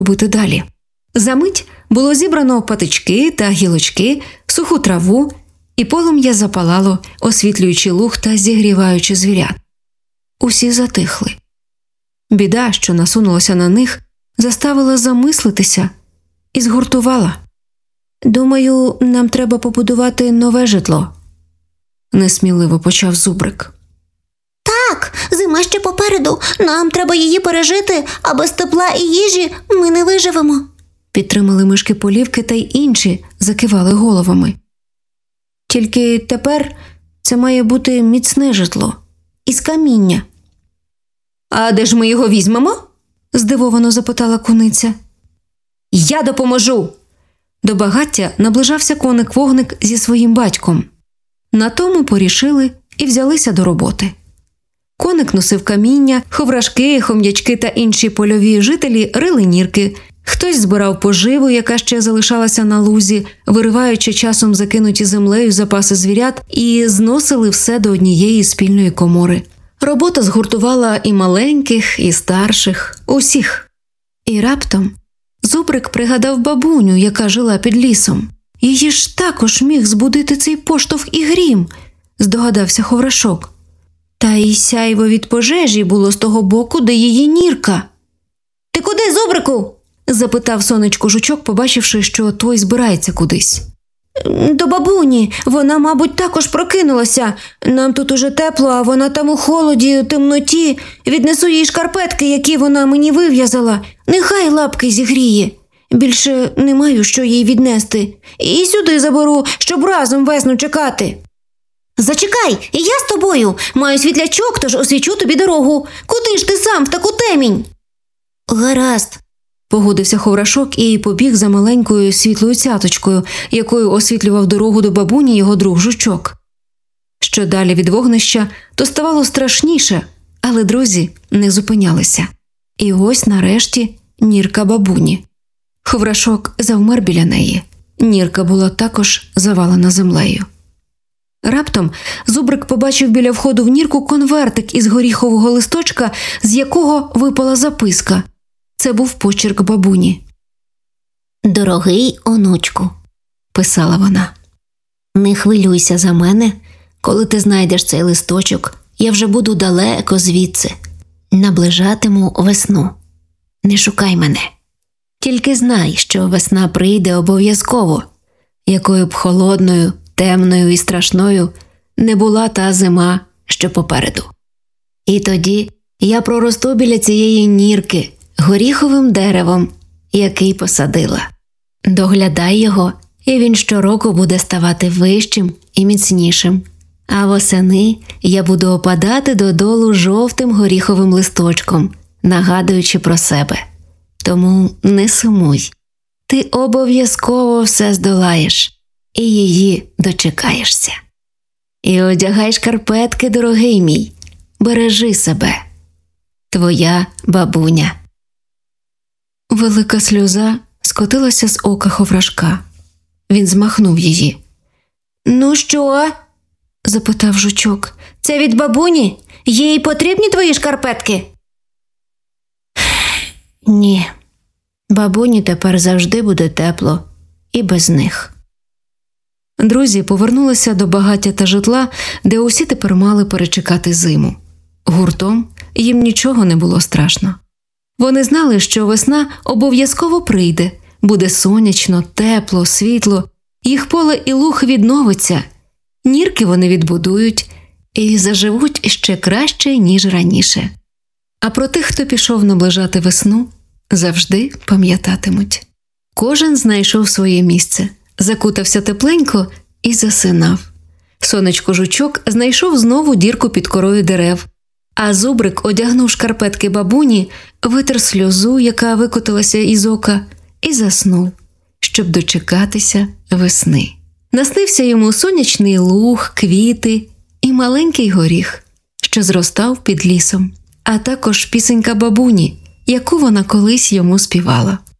робити далі. Замить було зібрано патички та гілочки, суху траву, і полум'я запалало, освітлюючи луг та зігріваючи звірят. Усі затихли. Біда, що насунулася на них, заставила замислитися і згуртувала. «Думаю, нам треба побудувати нове житло», – несміливо почав Зубрик. «Так, зима ще попереду, нам треба її пережити, а без тепла і їжі ми не виживемо», – підтримали мишки Полівки та й інші закивали головами. «Тільки тепер це має бути міцне житло, із каміння». «А де ж ми його візьмемо?» – здивовано запитала куниця. «Я допоможу!» До багаття наближався коник-вогник зі своїм батьком. На тому порішили і взялися до роботи. Коник носив каміння, ховрашки, хом'ячки та інші польові жителі рили нірки. Хтось збирав поживу, яка ще залишалася на лузі, вириваючи часом закинуті землею запаси звірят, і зносили все до однієї спільної комори. Робота згуртувала і маленьких, і старших, усіх. І раптом Зубрик пригадав бабуню, яка жила під лісом. Її ж також міг збудити цей поштовх і грім, здогадався Ховрашок. Та й сяйво від пожежі було з того боку, де її нірка. «Ти куди, Зубрику?» – запитав сонечко Жучок, побачивши, що той збирається кудись. «До бабуні. Вона, мабуть, також прокинулася. Нам тут уже тепло, а вона там у холоді, темноті. Віднесу їй шкарпетки, які вона мені вив'язала. Нехай лапки зігріє. Більше не маю що їй віднести. І сюди заберу, щоб разом весну чекати». «Зачекай, і я з тобою. Маю світлячок, тож освічу тобі дорогу. Куди ж ти сам в таку темінь?» «Гаразд», – погодився Ховрашок і побіг за маленькою світлою цяточкою, якою освітлював дорогу до бабуні його друг Жучок. Що далі від вогнища, то ставало страшніше, але друзі не зупинялися. І ось нарешті нірка бабуні. Ховрашок завмер біля неї. Нірка була також завалена землею. Раптом Зубрик побачив біля входу в нірку конвертик із горіхового листочка, з якого випала записка. Це був почерк бабуні. «Дорогий онучку», – писала вона, – «не хвилюйся за мене. Коли ти знайдеш цей листочок, я вже буду далеко звідси. Наближатиму весну. Не шукай мене. Тільки знай, що весна прийде обов'язково, якою б холодною, темною і страшною не була та зима, що попереду. І тоді я проросту біля цієї нірки горіховим деревом, який посадила. Доглядай його, і він щороку буде ставати вищим і міцнішим. А восени я буду опадати додолу жовтим горіховим листочком, нагадуючи про себе. Тому не сумуй. Ти обов'язково все здолаєш і її дочекаєшся. І одягай шкарпетки, дорогий мій. Бережи себе. Твоя бабуня». Велика сльоза скотилася з ока Ховрашка. Він змахнув її. «Ну що?» – запитав Жучок. «Це від бабуні? Їй потрібні твої шкарпетки?» «Ні. Бабуні тепер завжди буде тепло і без них». Друзі повернулися до багаття та житла, де усі тепер мали перечекати зиму. Гуртом їм нічого не було страшно. Вони знали, що весна обов'язково прийде, буде сонячно, тепло, світло, їх поле і луг відновиться, нірки вони відбудують і заживуть ще краще, ніж раніше. А про тих, хто пішов наближати весну, завжди пам'ятатимуть. Кожен знайшов своє місце, закутався тепленько і засинав. Сонечко Жучок знайшов знову дірку під корою дерев, а Зубрик одягнув шкарпетки бабуні, витер сльозу, яка викотилася із ока, і заснув, щоб дочекатися весни. Наснився йому сонячний луг, квіти і маленький горіх, що зростав під лісом, а також пісенька бабуні, яку вона колись йому співала.